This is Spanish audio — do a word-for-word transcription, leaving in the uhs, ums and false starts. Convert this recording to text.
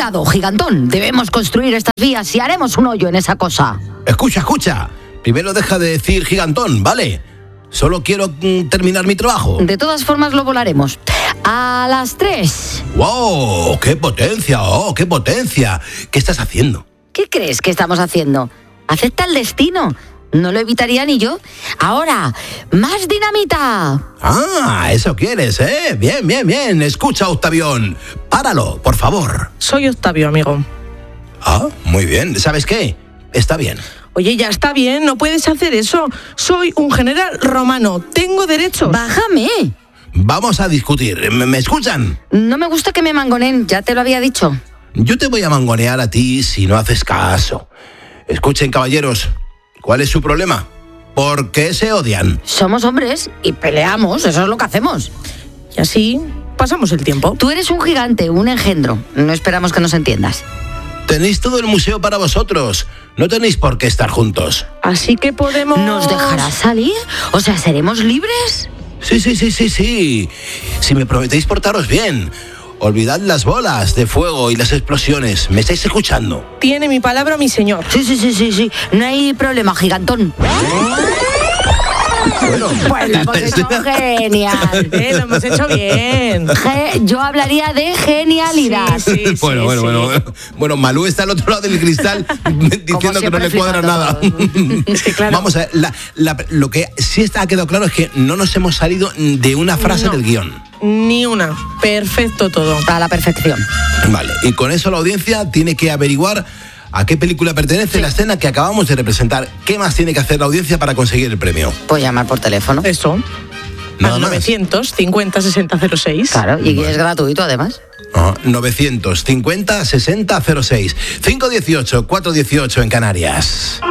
lado, gigantón. Debemos construir estas vías y haremos un hoyo en esa cosa. Escucha, escucha. Primero deja de decir gigantón, ¿vale? Solo quiero mm, terminar mi trabajo. De todas formas lo volaremos. A las tres. ¡Wow! ¡Qué potencia! ¡Oh, qué potencia! ¿Qué estás haciendo? ¿Qué crees que estamos haciendo? Acepta el destino. No lo evitaría ni yo. Ahora, más dinamita. Ah, eso quieres, ¿eh? Bien, bien, bien. Escucha, Octavión. Páralo, por favor. Soy Octavio, amigo. Ah, muy bien. ¿Sabes qué? Está bien. Oye, ya está bien, no puedes hacer eso. Soy un general romano, tengo derechos. Bájame. Vamos a discutir. ¿Me, me escuchan? No me gusta que me mangonen, ya te lo había dicho. Yo te voy a mangonear a ti si no haces caso. Escuchen, caballeros. ¿Cuál es su problema? ¿Por qué se odian? Somos hombres y peleamos, eso es lo que hacemos. Y así pasamos el tiempo. Tú eres un gigante, un engendro. No esperamos que nos entiendas. Tenéis todo el museo para vosotros. No tenéis por qué estar juntos. Así que podemos... ¿Nos dejarás salir? O sea, ¿seremos libres? Sí, sí, sí, sí, sí. Si me prometéis portaros bien. Olvidad las bolas de fuego y las explosiones. ¿Me estáis escuchando? Tiene mi palabra, mi señor. Sí, sí, sí, sí, sí. No hay problema, gigantón. Bueno, pues lo hemos hecho genial. Eh, lo hemos hecho bien. Ge- yo hablaría de genialidad. Sí, sí, bueno, sí, bueno, sí. bueno. Bueno, Malú está al otro lado del cristal diciendo que no le cuadra nada. Sí, claro. Vamos a ver, la, la, lo que sí está, ha quedado claro es que no nos hemos salido de una frase No. del guión. Ni una. Perfecto todo. A la perfección. Vale, y con eso la audiencia tiene que averiguar a qué película pertenece la escena que acabamos de representar. ¿Qué más tiene que hacer la audiencia para conseguir el premio? Pues llamar por teléfono. Eso. Nada Al más. novecientos cincuenta sesenta cero seis. Claro, y es gratuito además. Ah, novecientos cincuenta sesenta cero seis. cinco dieciocho, cuatro dieciocho en Canarias.